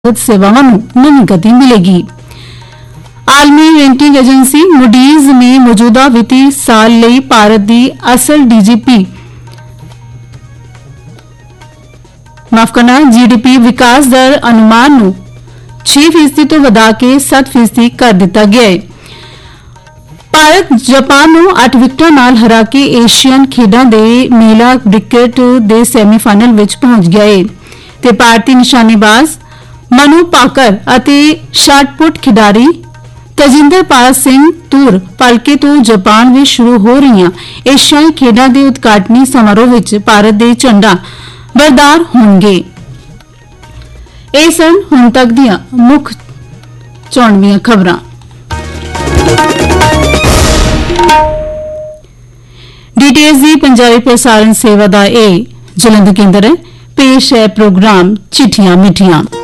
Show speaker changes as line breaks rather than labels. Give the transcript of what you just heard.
सेवाओं नई गति मिलेगी। आलमी रेटिंग एजेंसी मूडीज ने मौजूदा वित्तीय साल ਲਈ ਭਾਰਤ ਦੀ ਅਸਲ जीडीपी विकास दर अनुमान ਨੂੰ 6% ਤੋਂ ਵਧਾ ਕੇ 7% ਕਰ ਦਿੱਤਾ ਗਿਆ ਹੈ। ਭਾਰਤ ਜਾਪਾਨ ਨੂੰ 8 ਵਿਕਟਾਂ ਨਾਲ ਹਰਾ ਕੇ ਏਸ਼ੀਅਨ ਖੇਡਾਂ ਦੇ ਮਹਿਲਾ ਕ੍ਰਿਕਟ ਦੇ ਸੈਮੀਫਾਈਨਲ ਵਿੱਚ ਪਹੁੰਚ ਗਿਆ ਹੈ ਤੇ ਭਾਰਤੀ ਨਿਸ਼ਾਨੇਬਾਜ਼ ਮਨੂ ਪਾਕਰ ਅਤੇ ਸ਼ਾਟਪੁੱਟ ਖਿਡਾਰੀ ਤਜਿੰਦਰਪਾਲ ਸਿੰਘ ਤੂਰ ਪਲਕੇ ਤੋਂ ਜਾਪਾਨ ਵਿੱਚ ਸ਼ੁਰੂ ਹੋ ਰਹੀਆਂ ਏਸ਼ੀਆਈ ਖੇਡਾਂ ਦੇ ਉਦਘਾਟਨੀ ਸਮਾਰੋਹ ਵਿੱਚ ਭਾਰਤ ਦੇ ਝੰਡਾ ਬਰਦਾਰ ਹੋਣਗੇ। ਇਹ ਸਨ ਹੁਣ ਤੱਕ ਦੀਆਂ ਮੁੱਖ ਚੋਣਵੀਆਂ ਖਬਰਾਂ। डीटीएच ਦੀ ਪੰਜਾਬੀ ਪ੍ਰਸਾਰਣ ਸੇਵਾ ਦਾ ਇਹ ਜਲੰਧਰ ਕੇਂਦਰ ਹੈ। पेश है प्रोग्राम चिट्ठियां मिठियां।